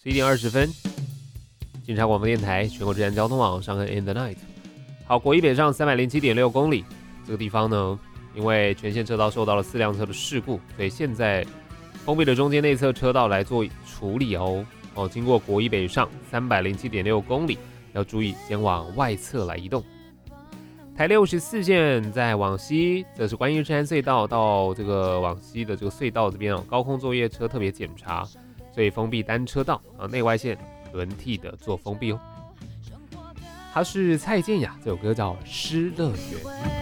11点20分，警察广播电台全国治安交通网上跟 In the Night。好，国一北上307.6公里，这个地方呢，因为全线车道受到了4辆车的事故，所以现在封闭了中间内侧车道来做处理哦。经过国一北上307.6公里，要注意先往外侧来移动。台64线在往西，这是观音山隧道到这个往西的这个隧道这边高空作业车特别检查，所以封闭单车道内外线轮替的做封闭哦。他是蔡健雅，这首歌叫《失乐园》。